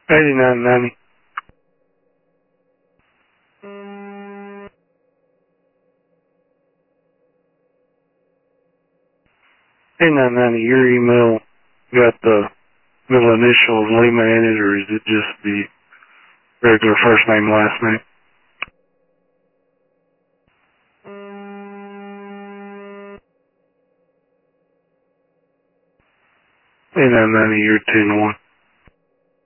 8990. 8990, your email got the middle initial of Lima in it, or is it just the regular first name, last name? 8990, you're 10-1.